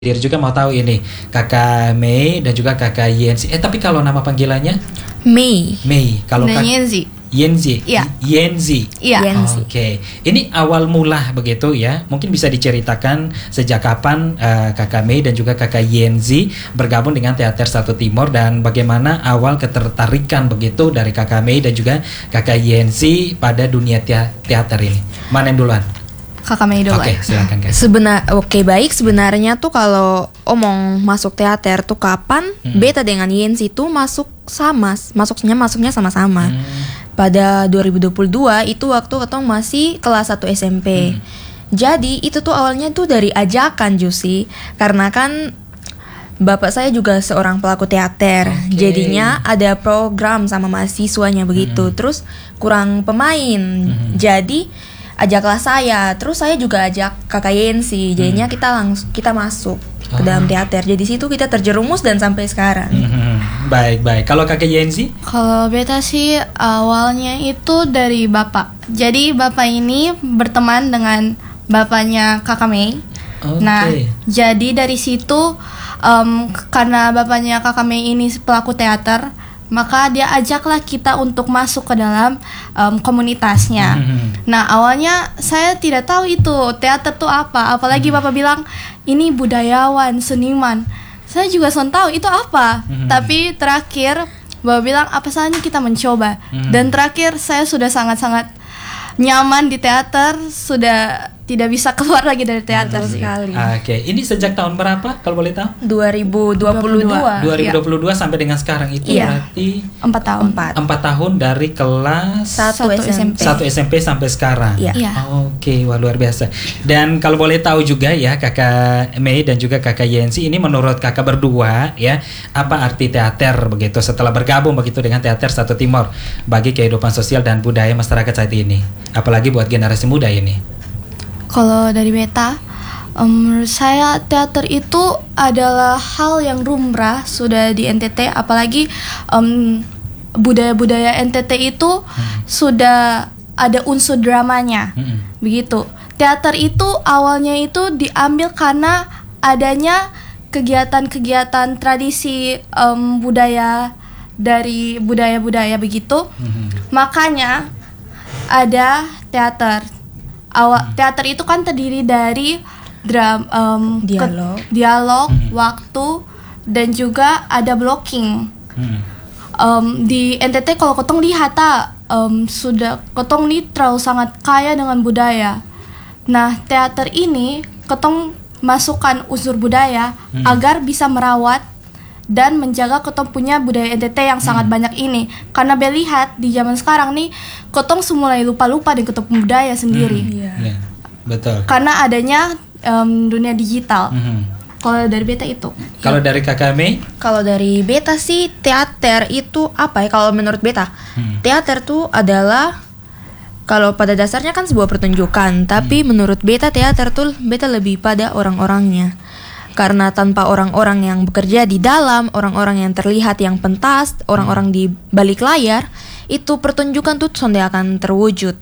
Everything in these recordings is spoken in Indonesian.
Diri juga mau tahu ini Kakak Mei dan juga Kakak Yenzi. Tapi kalau nama panggilannya Mei. Kalau Dan Yenzi. Yenzi. Iya. Yenzi. Iya. Yenzi. Oke. Ini awal mula begitu ya. Mungkin bisa diceritakan sejak kapan Kakak Mei dan juga Kakak Yenzi bergabung dengan Teater Satu Timur dan bagaimana awal ketertarikan begitu dari Kakak Mei dan juga Kakak Yenzi pada dunia teater ini. Mana yang duluan? Kakak Mei dulu. Oke, silakan guys. Baik, sebenarnya tuh kalau omong masuk teater tuh kapan, Beta dengan Yenzi tuh masuknya sama-sama. Pada 2022 itu waktu ketong masih kelas 1 SMP. Jadi itu tuh awalnya tuh dari ajakan Jusi, karena kan bapak saya juga seorang pelaku teater. Jadinya ada program sama mahasiswanya begitu. Terus kurang pemain. Jadi ajaklah saya, terus saya juga ajak Kakak Yenzi. Jadinya kita masuk ke dalam teater. Jadi situ kita terjerumus dan sampai sekarang. Baik. Kalau Kakak Yenzi? Kalau Beta sih awalnya itu dari bapak. Jadi bapak ini berteman dengan bapaknya Kakak Mei. Nah, jadi dari situ karena bapaknya Kakak Mei ini pelaku teater, maka dia ajaklah kita untuk masuk ke dalam komunitasnya. Nah, awalnya saya tidak tahu itu teater tuh apa. Apalagi bapak bilang ini budayawan, seniman. Saya juga belum tahu itu apa. Tapi terakhir bapak bilang apa saja kita mencoba. Dan terakhir saya sudah sangat-sangat nyaman di teater, sudah tidak bisa keluar lagi dari teater sekali. Oke, ini sejak tahun berapa kalau boleh tahu? 2022. 2022 sampai dengan sekarang itu berarti 4 tahun. 4 tahun dari kelas 1 SMP sampai sekarang. Iya. Oke, wah luar biasa. Dan kalau boleh tahu juga ya Kakak Mei dan juga Kakak Yenzi, ini menurut Kakak berdua ya, apa arti teater begitu setelah bergabung begitu dengan Teater Satu Timur bagi kehidupan sosial dan budaya masyarakat saat ini, apalagi buat generasi muda ini? Kalau dari Beta, menurut saya teater itu adalah hal yang lumrah sudah di NTT, apalagi budaya-budaya NTT itu sudah ada unsur dramanya. Begitu. Teater itu awalnya itu diambil karena adanya kegiatan-kegiatan tradisi budaya dari budaya-budaya begitu. Makanya ada teater. Teater itu kan terdiri dari dialog, waktu, dan juga ada blocking. Di NTT kalau kotong lihat sudah kotong ini terlalu sangat kaya dengan budaya. Nah, teater ini kotong masukkan unsur budaya agar bisa merawat dan menjaga kotong punya budaya NTT yang sangat banyak ini. Karena lihat di zaman sekarang nih, kotong mulai lupa-lupa dengan kotong budaya sendiri. Iya, betul. Karena adanya dunia digital. Kalau dari Beta itu. Kalau dari Kakak Mei? Kalau dari Beta sih teater itu apa ya? Kalau menurut Beta, teater tuh adalah, kalau pada dasarnya kan sebuah pertunjukan, tapi menurut Beta teater tuh Beta lebih pada orang-orangnya. Karena tanpa orang-orang yang bekerja di dalam, orang-orang yang terlihat yang pentas, orang-orang di balik layar, itu pertunjukan tuh sonde akan terwujud.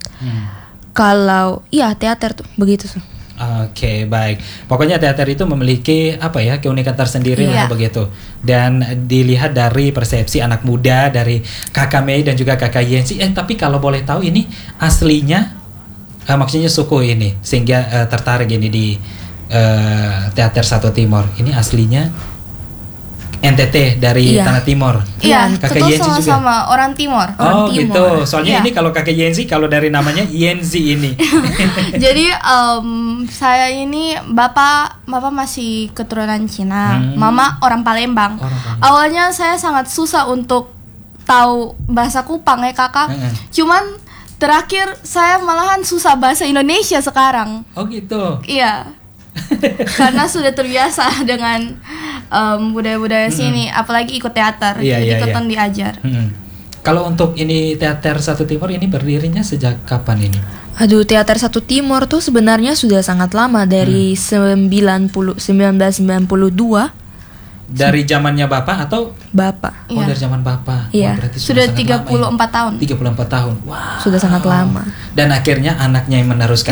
Kalau teater tuh begitu. Oke, baik. Pokoknya teater itu memiliki keunikan tersendiri lah begitu. Dan dilihat dari persepsi anak muda dari Kakak Mei dan juga Kakak Yenzi. Tapi kalau boleh tahu ini aslinya maksudnya suku ini sehingga tertarik ini di Teater Satu Timur. Ini aslinya NTT dari Tanah Timur. Iya, Kakak Yenzi juga sama orang Timur. Gitu. Soalnya ini kalau Kakak Yenzi, kalau dari namanya Yenzi ini. Jadi saya ini bapak masih keturunan Cina, mama orang Palembang. Awalnya saya sangat susah untuk tahu bahasa Kupang kakak. Cuman terakhir saya malahan susah bahasa Indonesia sekarang. Oh gitu. Iya. Karena sudah terbiasa dengan budaya-budaya sini, apalagi ikut teater, ikutan diajar. Kalau untuk ini Teater Satu Timur ini berdirinya sejak kapan ini? Aduh, Teater Satu Timur tuh sebenarnya sudah sangat lama, dari 1992. Dari zamannya Bapak atau Bapak. Oh, dari zaman Bapak. Iya. Berarti Sudah sangat 34 lama, ya? tahun. 34 tahun. Wow. Sudah sangat lama. Dan akhirnya anaknya yang meneruskan.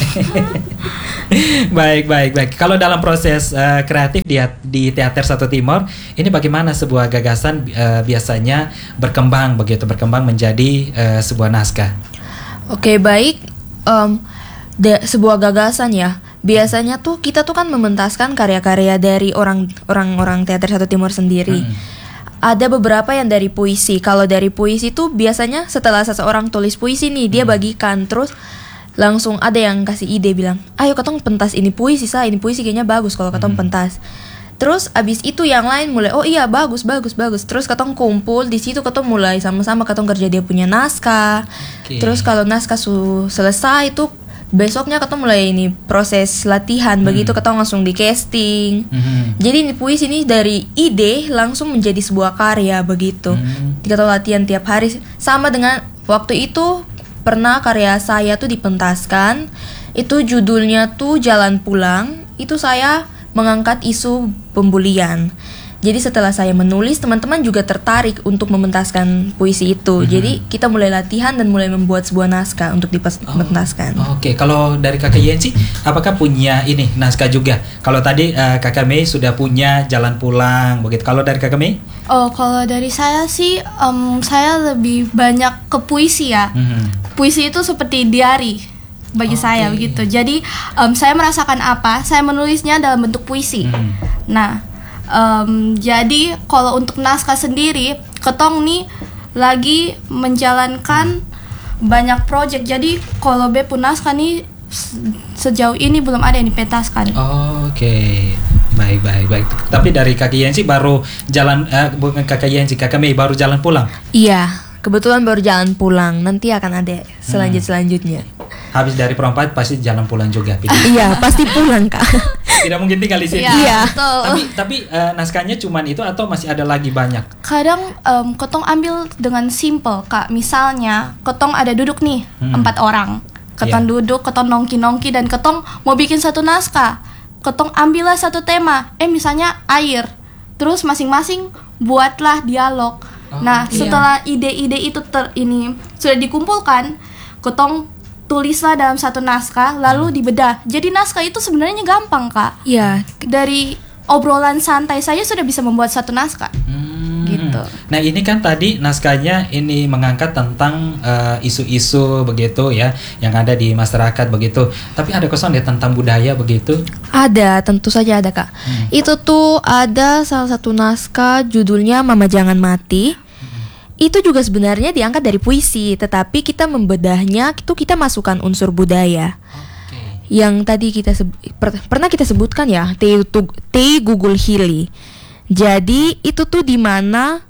Baik. Kalau dalam proses kreatif di Teater Satu Timor, ini bagaimana sebuah gagasan biasanya berkembang menjadi sebuah naskah? Oke, baik. Sebuah gagasan ya. Biasanya tuh kita tuh kan mementaskan karya-karya dari orang-orang Teater Satu Timor sendiri. Ada beberapa yang dari puisi. Kalau dari puisi tuh biasanya setelah seseorang tulis puisi nih, dia bagikan, terus langsung ada yang kasih ide bilang, ayo katong pentas ini puisi kayaknya bagus kalau katong pentas. Terus abis itu yang lain mulai, oh iya bagus. Terus katong kumpul di situ, katong mulai sama-sama katong kerja dia punya naskah. Terus kalau naskah selesai itu besoknya katong mulai ini proses latihan. Begitu katong langsung di casting. Jadi ini puisi ini dari ide langsung menjadi sebuah karya begitu. Katong latihan tiap hari. Sama dengan waktu itu pernah karya saya tuh dipentaskan. Itu judulnya tuh Jalan Pulang. Itu saya mengangkat isu pembulian. Jadi setelah saya menulis, teman-teman juga tertarik untuk mementaskan puisi itu. Jadi kita mulai latihan dan mulai membuat sebuah naskah untuk dipentaskan. Oke, kalau dari Kakak Yensi, apakah punya ini naskah juga? Kalau tadi Kakak Mei sudah punya Jalan Pulang, begitu. Kalau dari Kakak Mei? Oh, kalau dari saya sih, saya lebih banyak ke puisi ya. Puisi itu seperti diary bagi saya begitu. Jadi saya merasakan apa, saya menulisnya dalam bentuk puisi. Nah. Jadi kalau untuk naskah sendiri, ketong nih lagi menjalankan banyak proyek. Jadi kalau Bepu naskah nih sejauh ini belum ada yang dipentaskan. Oke. Baik. Tapi dari Kakak Yensi baru jalan, bukan Kakak Yensi, Kakak Mei baru Jalan Pulang. Iya, kebetulan baru Jalan Pulang. Nanti akan ada selanjutnya. Habis dari Perempat pasti Jalan Pulang juga. Iya, pasti pulang Kak. Tidak mungkin tinggal di sini. Iya. Tapi naskahnya cuman itu atau masih ada lagi banyak? Kadang ketong ambil dengan simple Kak. Misalnya ketong ada duduk nih 4 orang. Ketong duduk, ketong nongki-nongki dan ketong mau bikin satu naskah. Ketong ambillah satu tema. Misalnya air. Terus masing-masing buatlah dialog. Nah, setelah ide-ide itu sudah dikumpulkan, ketong tulislah dalam satu naskah lalu dibedah. Jadi naskah itu sebenarnya gampang Kak. Iya. Dari obrolan santai saya sudah bisa membuat satu naskah. Gitu. Nah ini kan tadi naskahnya ini mengangkat tentang isu-isu begitu ya yang ada di masyarakat begitu. Tapi ada kosong ya tentang budaya begitu? Ada, tentu saja ada Kak. Itu tuh ada salah satu naskah judulnya Mama Jangan Mati. Itu juga sebenarnya diangkat dari puisi, tetapi kita membedahnya itu kita masukkan unsur budaya. Yang tadi pernah kita sebutkan ya, Tei Gugul Hili. Jadi itu tuh di mana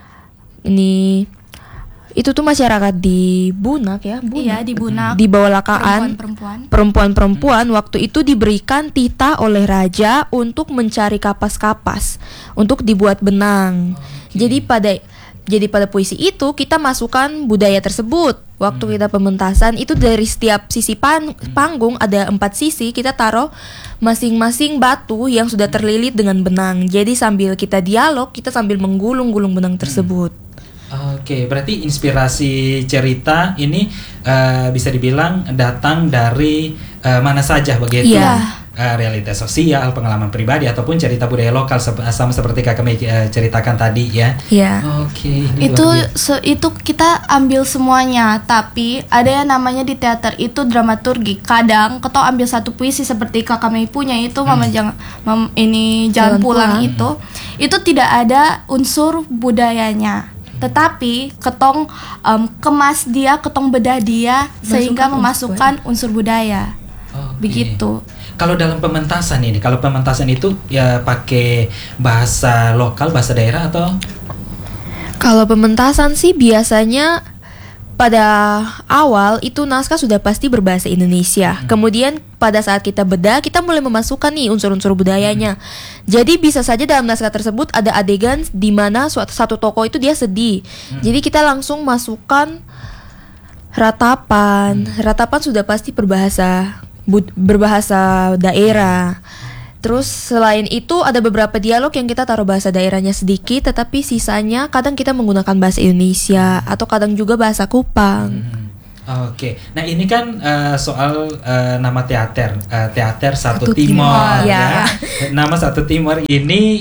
itu tuh masyarakat di Bunak ya, Iya, di Bunak. Di bawah lakaan perempuan-perempuan waktu itu diberikan titah oleh raja untuk mencari kapas-kapas untuk dibuat benang. Jadi pada puisi itu kita masukkan budaya tersebut. Waktu kita pementasan itu dari setiap sisi panggung ada 4 sisi, kita taruh masing-masing batu yang sudah terlilit dengan benang. Jadi sambil kita dialog, kita sambil menggulung-gulung benang tersebut. Oke, berarti inspirasi cerita ini bisa dibilang datang dari mana saja begitu? Iya. Realitas sosial, pengalaman pribadi ataupun cerita budaya lokal sama seperti Kakak Mei ceritakan tadi ya. Iya. Oke. Itu kita ambil semuanya, tapi ada yang namanya di teater itu dramaturgi. Kadang ketong ambil satu puisi seperti Kakak Mei punya itu Jalan Pulang itu tidak ada unsur budayanya. Tetapi ketong kemas dia, ketong bedah dia sehingga memasukkan unsur budaya. Begitu. Kalau dalam pementasan itu ya pakai bahasa lokal, bahasa daerah atau? Kalau pementasan sih biasanya pada awal itu naskah sudah pasti berbahasa Indonesia. Kemudian pada saat kita bedah, kita mulai memasukkan nih unsur-unsur budayanya. Jadi bisa saja dalam naskah tersebut ada adegan di mana satu tokoh itu dia sedih. Jadi kita langsung masukkan ratapan. Ratapan sudah pasti berbahasa daerah. Terus selain itu ada beberapa dialog yang kita taruh bahasa daerahnya sedikit, tetapi sisanya kadang kita menggunakan bahasa Indonesia atau kadang juga bahasa Kupang. Oke, nah ini kan soal nama teater, Teater Satu Timor ya. Nama Satu Timor ini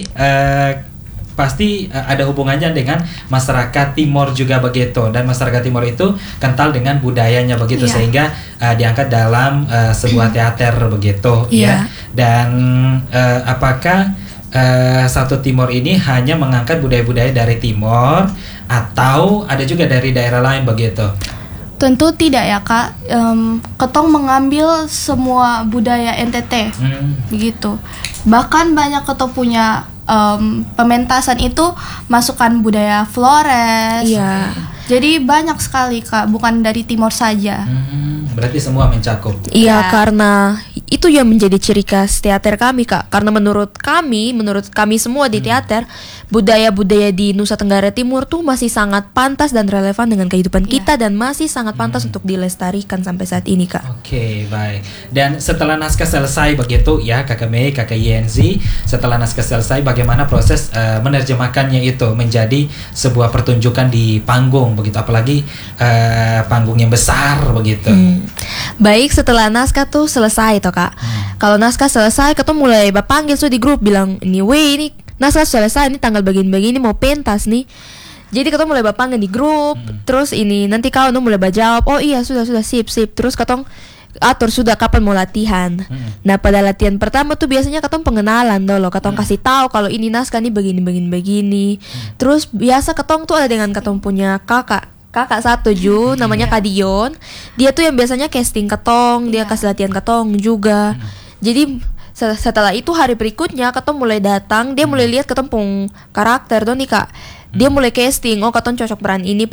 pasti ada hubungannya dengan masyarakat Timor juga begitu, dan masyarakat Timor itu kental dengan budayanya begitu, sehingga diangkat dalam sebuah teater begitu ya. Dan apakah Satu Timor ini hanya mengangkat budaya-budaya dari Timor atau ada juga dari daerah lain begitu? Tentu tidak ya Kak, ketong mengambil semua budaya NTT begitu. Bahkan banyak ketong punya pementasan itu masukkan budaya Flores. Jadi banyak sekali Kak, bukan dari Timor saja. Berarti semua mencakup. Iya, karena itu yang menjadi ciri khas teater kami Kak. Karena menurut kami semua di teater, budaya-budaya di Nusa Tenggara Timur tuh masih sangat pantas dan relevan dengan kehidupan kita, dan masih sangat pantas untuk dilestarikan sampai saat ini Kak. Oke, baik. Dan setelah naskah selesai begitu ya Kakak Mei, Kakak Yenzi, setelah naskah selesai bagaimana proses menerjemahkannya itu menjadi sebuah pertunjukan di panggung begitu, apalagi panggung yang besar begitu. Baik, setelah naskah tuh selesai toh Kak. Kalau naskah selesai, kita mulai panggil di grup bilang, ini naskah selesai, ini tanggal begini-begini mau pentas nih. Jadi kita mulai panggil di grup, terus ini nanti kau mulai jawab, oh iya sudah sip. Terus katong atur sudah kapan mau latihan. Nah pada latihan pertama tuh biasanya katong pengenalan dulu, katong kasih tahu kalau ini naskah nih begini. Terus biasa katong tuh ada dengan katong punya kakak satu namanya Kak Dion. Dia tuh yang biasanya casting ketong, dia kasih latihan ketong juga. Jadi setelah itu hari berikutnya ketong mulai datang, dia mulai lihat ketong pung karakter tuh nih Kak. Dia mulai casting, oh ketong cocok peran ini.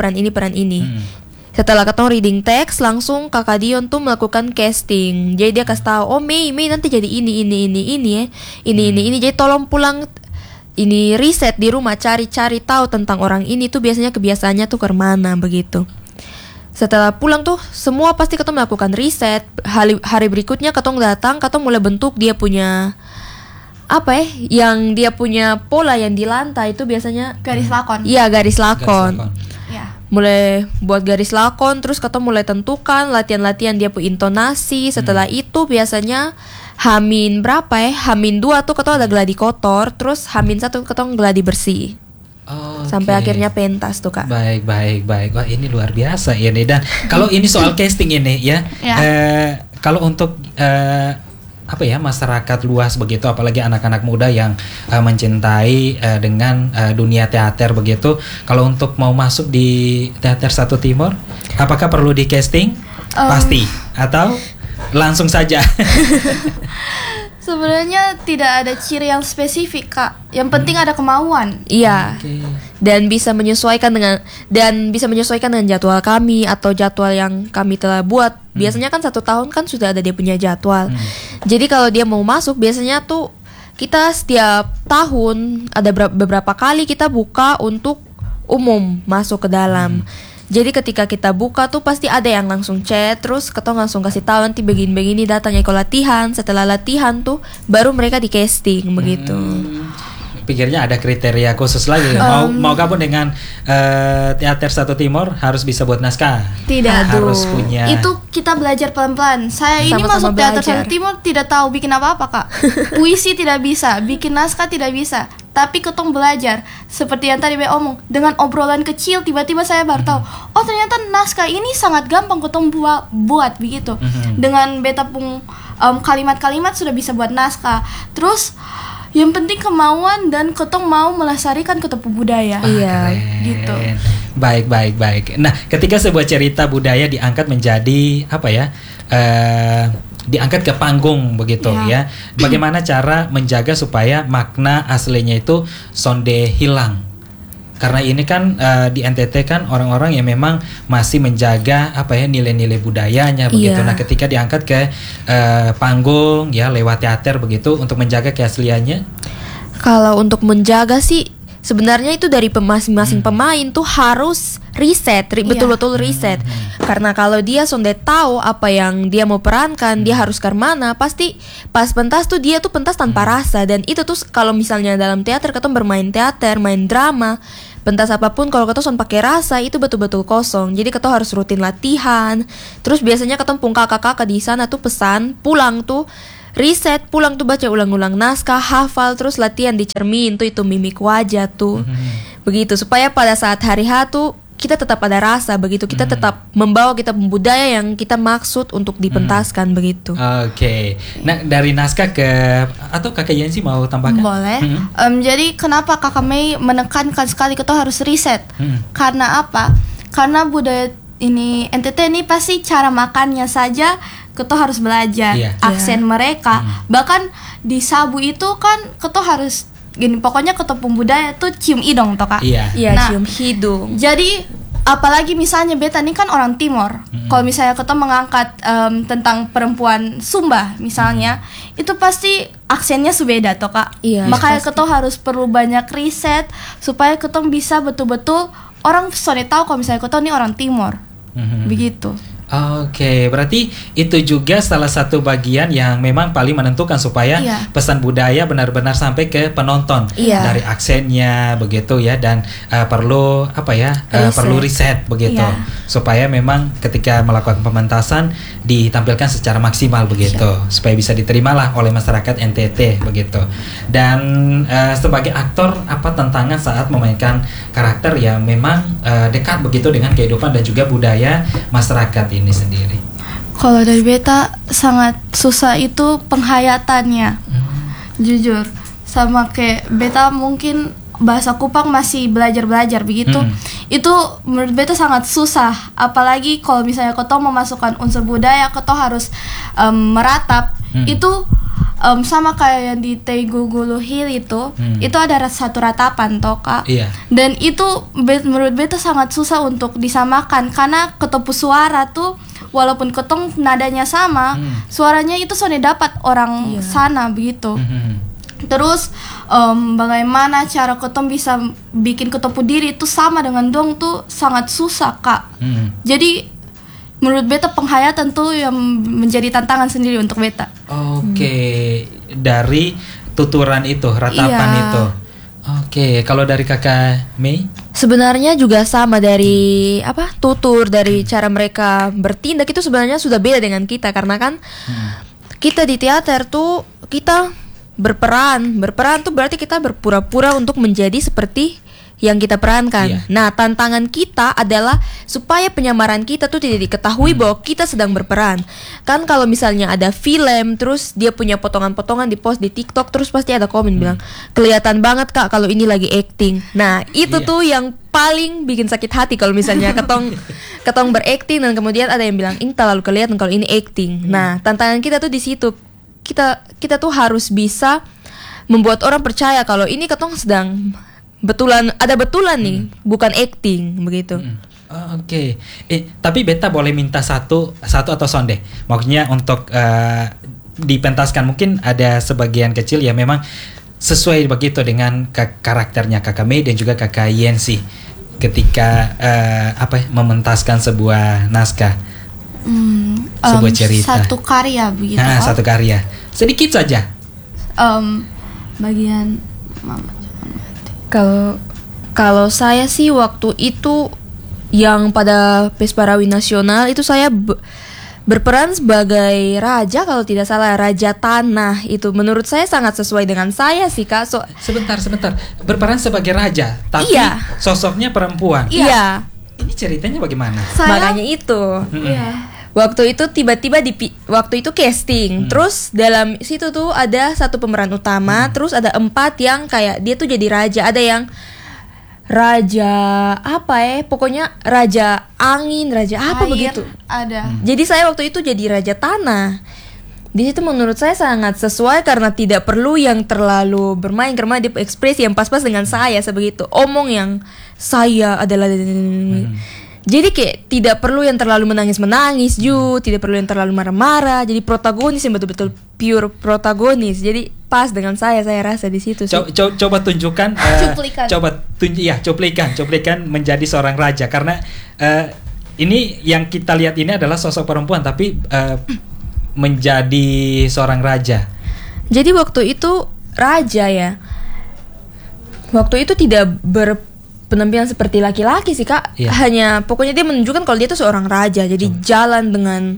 Setelah ketong reading text, langsung Kakak Dion tuh melakukan casting. Jadi dia kasih tahu, oh Mei nanti jadi ini. Jadi tolong pulang ini riset di rumah, cari tahu tentang orang ini tuh biasanya kebiasaannya tuh kemana begitu. Setelah pulang tuh semua pasti ketong melakukan riset. Hari berikutnya ketong datang, ketong mulai bentuk dia punya yang dia punya pola yang di lantai itu biasanya garis lakon. Iya, garis lakon. Mulai buat garis lakon, terus ketong mulai tentukan latihan dia punya intonasi. Setelah itu biasanya Hamin 2 tuh ketong ada gladi kotor, terus Hamin 1 ketong gladi bersih. Sampai akhirnya pentas tuh Kak. Baik. Wah ini luar biasa ya nih. Dan kalau ini soal casting ini ya, kalau untuk masyarakat luas begitu, apalagi anak-anak muda yang mencintai dengan dunia teater begitu, kalau untuk mau masuk di Teater Satu Timor, apakah perlu di casting? Pasti atau langsung saja? Sebenarnya tidak ada ciri yang spesifik Kak. Yang penting ada kemauan. Iya. Dan bisa menyesuaikan dengan jadwal kami atau jadwal yang kami telah buat. Biasanya kan 1 tahun kan sudah ada dia punya jadwal. Jadi kalau dia mau masuk biasanya tuh kita setiap tahun ada beberapa kali kita buka untuk umum masuk ke dalam. Jadi ketika kita buka tuh pasti ada yang langsung chat, terus ketong langsung kasih tahu nanti begini datangnya ke latihan. Setelah latihan tuh baru mereka di casting begitu. Pikirnya ada kriteria khusus lagi. Mau gabung dengan Teater Satu Timor harus bisa buat naskah. Tidak, harus punya. Itu kita belajar pelan-pelan. Saya ini masuk Teater Satu Timor tidak tahu bikin apa-apa Kak. Puisi tidak bisa, bikin naskah tidak bisa. Tapi ketong belajar seperti yang tadi Be omong, dengan obrolan kecil tiba-tiba saya baru tahu, oh ternyata naskah ini sangat gampang ketong buat begitu. Dengan beta pung kalimat-kalimat sudah bisa buat naskah. Terus yang penting kemauan dan ketong mau melestarikan ketong budaya. Iya, gitu. Baik. Nah, ketika sebuah cerita budaya diangkat menjadi diangkat ke panggung begitu ya. Bagaimana cara menjaga supaya makna aslinya itu sonde hilang? Karena ini kan di NTT kan orang-orang yang memang masih menjaga nilai-nilai budayanya begitu. Nah, ketika diangkat ke panggung ya lewat teater begitu untuk menjaga keasliannya. Kalau untuk menjaga sih sebenarnya itu dari masing-masing pemain tuh harus riset, betul-betul riset. Karena kalau dia sonde tahu apa yang dia mau perankan, dia harus ke mana, pasti pas pentas tuh dia tuh pentas tanpa rasa. Dan itu tuh kalau misalnya dalam teater ketong bermain teater, main drama, pentas apapun, kalau ketong son pakai rasa itu betul-betul kosong. Jadi ketong harus rutin latihan. Terus biasanya ketong pung kakak-kakak di sana tuh pesan pulang tuh riset, pulang tuh baca ulang-ulang naskah, hafal, terus latihan di cermin tuh, itu mimik wajah tuh. Begitu supaya pada saat hari H tuh kita tetap ada rasa begitu, kita tetap membawa kita budaya yang kita maksud untuk dipentaskan begitu. Oke. Nah, dari naskah ke atau Kakak Yancy mau tambahkan? Boleh. Jadi kenapa Kakak Mei menekankan sekali kita harus riset? Karena apa? Karena budaya ini NTT ini pasti cara makannya saja kita harus belajar, aksen mereka. Bahkan di Sabu itu kan kita harus gini, pokoknya kita budaya tuh cium hidung toh Kak. Iya, nah, cium hidung. Jadi apalagi misalnya beta ini kan orang Timor. Kalau misalnya kita mengangkat tentang perempuan Sumba misalnya, itu pasti aksennya subeda toh Kak. Makanya kita harus perlu banyak riset supaya kita bisa betul-betul orang soalnya tahu kalau misalnya kita ini orang Timor. Begitu. Oke, berarti itu juga salah satu bagian yang memang paling menentukan supaya pesan budaya benar-benar sampai ke penonton dari aksennya begitu ya, dan perlu perlu riset begitu supaya memang ketika melakukan pementasan ditampilkan secara maksimal begitu supaya bisa diterimalah oleh masyarakat NTT begitu. Dan sebagai aktor, apa tantangan saat memainkan karakter yang memang dekat begitu dengan kehidupan dan juga budaya masyarakat ini sendiri? Kalau dari beta sangat susah itu penghayatannya. Jujur, sama kayak beta mungkin bahasa Kupang masih belajar begitu. Itu menurut beta sangat susah. Apalagi kalau misalnya kau memasukkan unsur budaya, kau harus meratap. Itu sama kayak yang di Teigugulu Hill itu ada satu ratapan toh Kak. Dan itu menurut beta sangat susah untuk disamakan karena ketepu suara tuh walaupun ketong nadanya sama, suaranya itu soalnya dapat orang sana begitu. Terus bagaimana cara ketong bisa bikin ketepu diri itu sama dengan dong tuh sangat susah Kak. Jadi menurut beta penghayatan tuh yang menjadi tantangan sendiri untuk beta. Oke, dari tuturan itu, ratapan itu. Oke, kalau dari Kakak Mei? Sebenarnya juga sama, dari tutur, dari cara mereka bertindak itu sebenarnya sudah beda dengan kita karena kan kita di teater tuh kita berperan tuh berarti kita berpura-pura untuk menjadi seperti yang kita perankan. Nah, tantangan kita adalah supaya penyamaran kita tuh tidak diketahui bahwa kita sedang berperan. Kan kalau misalnya ada film, terus dia punya potongan-potongan di post di TikTok, terus pasti ada komen bilang, kelihatan banget Kak kalau ini lagi acting. Nah, itu tuh yang paling bikin sakit hati kalau misalnya ketong berakting dan kemudian ada yang bilang, ini terlalu kelihatan kalau ini acting. Nah, tantangan kita tuh di situ. Kita tuh harus bisa membuat orang percaya kalau ini ketong sedang betulan nih, bukan acting begitu. Oke. Tapi beta boleh minta satu atau sonde. Maksudnya untuk dipentaskan, mungkin ada sebagian kecil ya memang sesuai begitu dengan karakternya Kakak Mei dan juga Kakak Yancy ketika mementaskan sebuah naskah. Sebuah cerita. Satu karya begitu. Nah, satu karya. Sedikit saja. Bagian mama. Kalau saya sih waktu itu yang pada Pesparawi Nasional itu saya berperan sebagai raja, kalau tidak salah raja tanah. Itu menurut saya sangat sesuai dengan saya sih Kak. Sebentar. Berperan sebagai raja, tapi sosoknya perempuan. Iya. Ini ceritanya bagaimana? Makanya itu. Waktu itu tiba-tiba waktu itu casting. Terus dalam situ tuh ada satu pemeran utama, terus ada 4 yang kayak dia tuh jadi raja. Ada yang raja pokoknya raja angin, raja apa begitu. Ada. Jadi saya waktu itu jadi raja tanah. Di situ menurut saya sangat sesuai karena tidak perlu yang terlalu bermain, karena dia ekspresi yang pas-pas dengan saya sebegitu. Omong yang saya adalah Jadi kayak tidak perlu yang terlalu menangis-menangis tidak perlu yang terlalu marah-marah. Jadi protagonis yang betul-betul pure protagonis. Jadi pas dengan saya rasa di situ sih. Coba tunjukkan cuplikan menjadi seorang raja, karena ini yang kita lihat ini adalah sosok perempuan tapi menjadi seorang raja. Jadi waktu itu raja ya. Waktu itu tidak berpenampilan seperti laki-laki sih Kak. Iya. Hanya pokoknya dia menunjukkan kalau dia tuh seorang raja. Jadi jalan dengan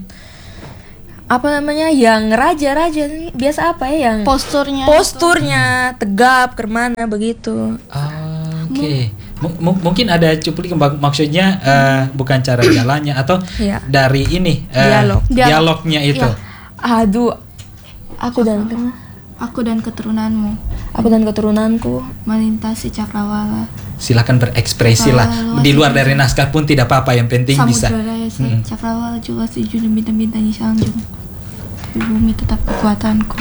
yang raja-raja biasa yang posturnya tegap kemana begitu. Oke. Mungkin ada cuplikan, maksudnya bukan cara jalannya atau dari ini dialognya itu. Ya. Aduh, aku dan keturunanmu. Aku dan keturunanku melintasi cakrawala. Silakan berekspresi lah. Di luar dari naskah pun tidak apa-apa, yang penting bisa. Samudra raya cakrawala juga setuju dan bintang-bintang sanjung. Di bumi tetap kekuatanku.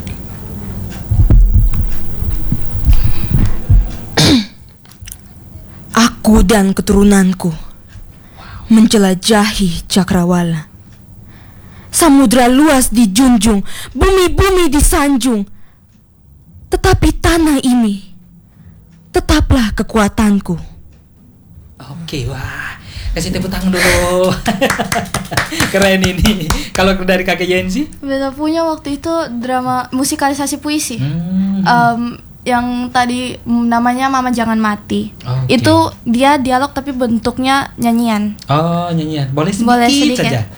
Aku dan keturunanku menjelajahi cakrawala. Samudra luas dijunjung, bumi-bumi disanjung. Tetapi tanah ini tetaplah kekuatanku. Oke, wah. Kasih tepuk tangan dulu. Keren ini. Kalau dari Kakak Yensi? Beta punya waktu itu drama musikalisasi puisi. Yang tadi namanya Mama Jangan Mati. Okay. Itu dia dialog tapi bentuknya nyanyian. Oh, nyanyian. Boleh sedikit saja.